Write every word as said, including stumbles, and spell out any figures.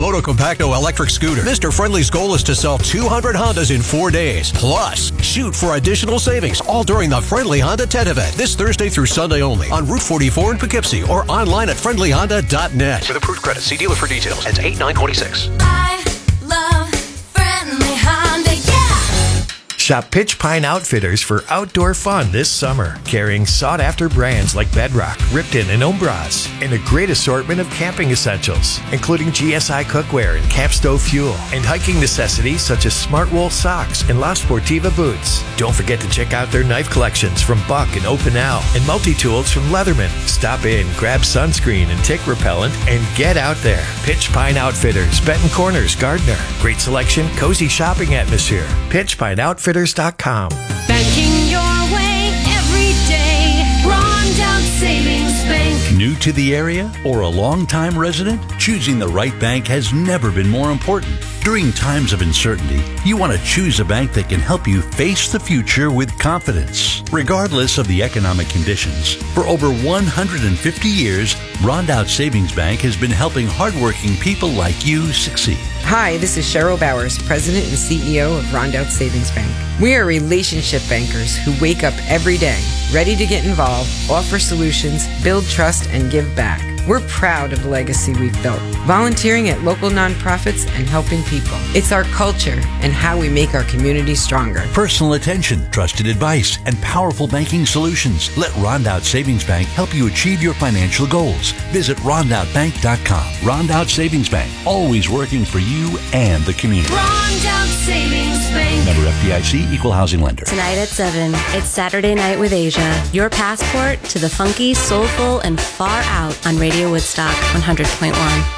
Moto Compacto electric scooter. Mister Friendly's goal is to sell two hundred Hondas in four days. Plus, shoot for additional savings all during the Friendly Honda tent event this Thursday through Sunday only on Route forty-four in Poughkeepsie or online at friendly honda dot net. With approved credit, see dealer for details. Ends eight nine twenty-six. I love Friendly Honda, yeah! Shop Pitch Pine Outfitters for outdoor fun this summer, carrying sought-after brands like Bedrock, Ripton, and Ombraz, and a great assortment of camping essentials, including G S I cookware and camp stove fuel, and hiking necessities such as Smart Wool socks and La Sportiva boots. Don't forget to check out their knife collections from Buck and Opinel, and multi-tools from Leatherman. Stop in, grab sunscreen and tick repellent, and get out there. Pitch Pine Outfitters, Benton Corners, Gardner. Great selection, cozy shopping atmosphere. pitch pine outfitters dot com. Banking your way every day. Rondout Savings Bank. New to the area or a long-time resident? Choosing the right bank has never been more important. During times of uncertainty, you want to choose a bank that can help you face the future with confidence, regardless of the economic conditions. For over one hundred fifty years, Rondout Savings Bank has been helping hardworking people like you succeed. Hi, this is Cheryl Bowers, President and C E O of Rondout Savings Bank. We are relationship bankers who wake up every day, ready to get involved, offer solutions, build trust, and give back. We're proud of the legacy we've built, volunteering at local nonprofits and helping people. It's our culture and how we make our community stronger. Personal attention, trusted advice, and powerful banking solutions. Let Rondout Savings Bank help you achieve your financial goals. Visit rondout bank dot com. Rondout Savings Bank, always working for you and the community. Rondout Savings Bank. Member F D I C, Equal Housing Lender. Tonight at seven, it's Saturday Night with Asia. Your passport to the funky, soulful, and far out on Radio Woodstock one hundred point one.